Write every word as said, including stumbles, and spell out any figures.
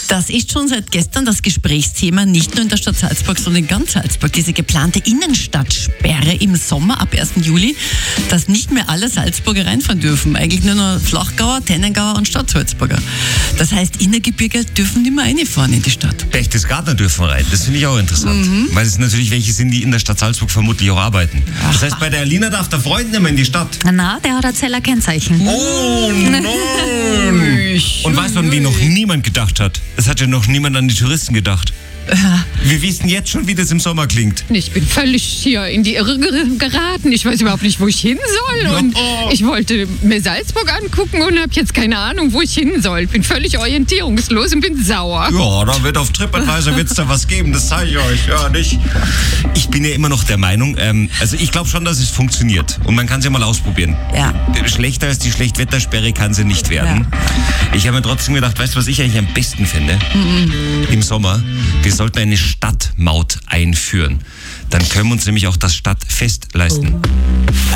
Das ist schon seit gestern das Gesprächsthema, nicht nur in der Stadt Salzburg, sondern in ganz Salzburg. Diese geplante Innenstadtsperre im Sommer ab ersten Juli, dass nicht mehr alle Salzburger reinfahren dürfen. Eigentlich nur noch Flachgauer, Tennengauer und Stadtsalzburger. Das heißt, Innergebirger dürfen nicht mehr reinfahren in die Stadt. Berchtesgadener dürfen rein. Das finde ich auch interessant. Mhm. Weil es natürlich welche sind, die in der Stadt Salzburg vermutlich auch arbeiten. Aha. Das heißt, bei der Alina darf der Freund nicht mehr in die Stadt. Na, der hat ein Zeller Kennzeichen. Oh nein! Und weißt du, an wen noch niemand gedacht hat? Es hat ja noch niemand an die Touristen gedacht. Wir wissen jetzt schon, wie das im Sommer klingt. Ich bin völlig hier in die Irre geraten. Ich weiß überhaupt nicht, wo ich hin soll. Und oh. ich wollte mir Salzburg angucken und habe jetzt keine Ahnung, wo ich hin soll. Bin völlig orientierungslos und bin sauer. Ja, da wird auf TripAdvisor wird's da was geben, das zeige ich euch. Ja, nicht. Ich bin ja immer noch der Meinung, ähm, also ich glaube schon, dass es funktioniert. Und man kann es ja mal ausprobieren. Ja. Schlechter als die Schlechtwettersperre kann sie nicht werden. Ja. Ich habe mir trotzdem gedacht, weißt du, was ich eigentlich am besten finde? Mhm. Im Sommer, wir sollten eine Stadtmaut einführen. Dann können wir uns nämlich auch das Stadtfest leisten. Oh.